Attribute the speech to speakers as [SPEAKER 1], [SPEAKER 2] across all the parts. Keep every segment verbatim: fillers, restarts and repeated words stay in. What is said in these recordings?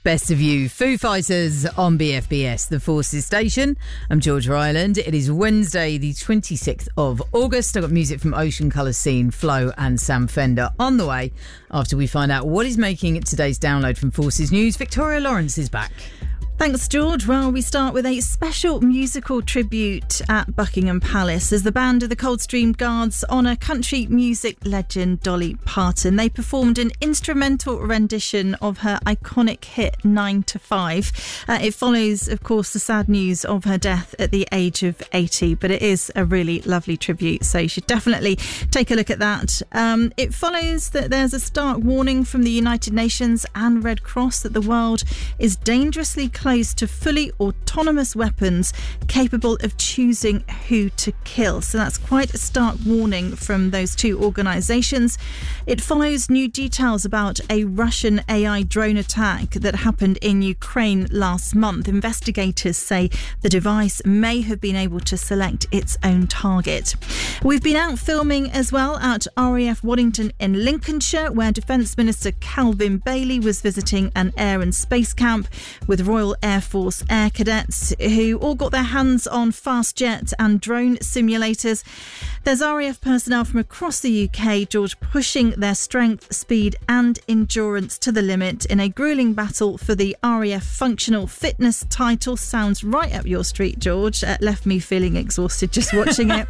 [SPEAKER 1] Best of You, Foo Fighters on B F B S, the Forces Station. I'm Georgia Ireland. It is Wednesday, the twenty-sixth of August. I've got music from Ocean Colour Scene, Flo and Sam Fender on the way after we find out what is making today's download from Forces News. Victoria Lawrence is back.
[SPEAKER 2] Thanks, George. Well, we start with a special musical tribute at Buckingham Palace as the band of the Coldstream Guards honour country music legend Dolly Parton. They performed an instrumental rendition of her iconic hit nine to five. Uh, it follows, of course, the sad news of her death at the age of eighty, but it is a really lovely tribute, so you should definitely take a look at that. Um, it follows that there's a stark warning from the United Nations and Red Cross that the world is dangerously close to fully autonomous weapons capable of choosing who to kill. So that's quite a stark warning from those two organisations. It follows new details about a Russian A I drone attack that happened in Ukraine last month. Investigators say the device may have been able to select its own target. We've been out filming as well at R A F Waddington in Lincolnshire, where Defence Minister Calvin Bailey was visiting an air and space camp with Royal Air Force Air Cadets who all got their hands on fast jet and drone simulators. There's R A F personnel from across the U K, George, pushing their strength, speed and endurance to the limit in a gruelling battle for the R A F Functional Fitness title. Sounds right up your street, George. Uh, left me feeling exhausted just watching it.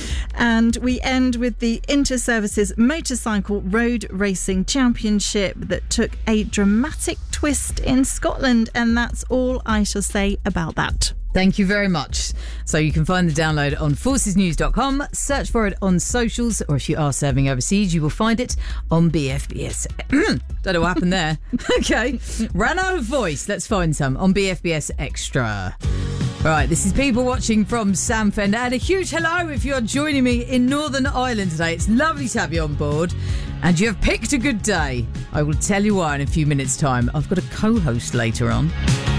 [SPEAKER 2] And we end with the Inter-Services Motorcycle Road Racing Championship that took a dramatic twist in Scotland, and that's all I shall say about that.
[SPEAKER 1] Thank you very much. So you can find the download on forces news dot com, search for it on socials, or if you are serving overseas, you will find it on B F B S. Don't know what happened there. Okay, ran out of voice. Let's find some on B F B S Extra. Right, this is People Watching from Sam Fender, and a huge hello if you're joining me in Northern Ireland today. It's lovely to have you on board, and you have picked a good day. I will tell you why in a few minutes' time. I've got a co-host later on.